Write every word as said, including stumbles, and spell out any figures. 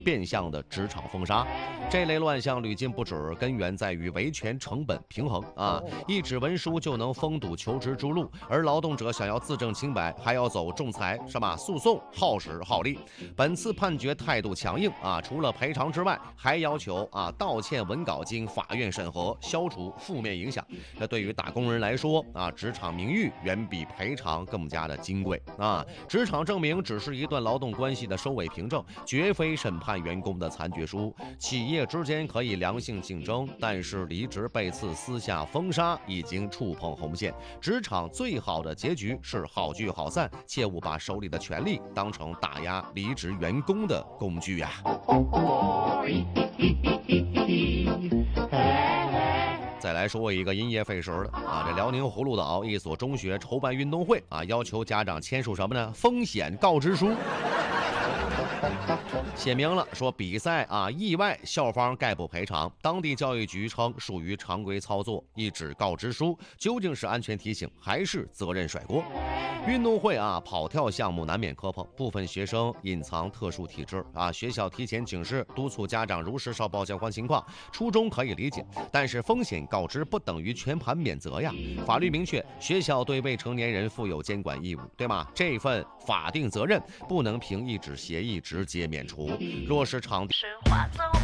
变相的职场封杀。这类乱象屡禁不止，根源在于维权成本平衡啊！一纸文书就能封堵求职之路，而劳动者想要自证清白，还要走仲裁是吧？诉讼耗时耗力。本次判决态度强硬啊，除了赔偿之外，还要求啊道歉文稿经法院审核，消除负面影响。这对于打工人来说啊，职场名誉远比赔偿更加的金贵啊！职场证明只是一段劳动关系的收尾凭证，绝非审判员工的残决书。企业之间可以良性竞争，但是离职被刺、私下封杀已经触碰红线。职场最好的结局是好聚好散，切勿把手里的权力当成打压离职员工的工具呀、啊。再来说一个因噎废食的啊，这辽宁葫芦岛一所中学筹办运动会啊，要求家长签署什么呢？风险告知书。写明了说比赛啊意外校方概不赔偿，当地教育局称属于常规操作，一纸告知书究竟是安全提醒还是责任甩锅？运动会啊跑跳项目难免磕碰，部分学生隐藏特殊体质啊，学校提前警示督促家长如实上报相关情况，初衷可以理解，但是风险告知不等于全盘免责呀。法律明确学校对未成年人负有监管义务，对吗？这份法定责任不能凭一纸协议直接免除。若是场地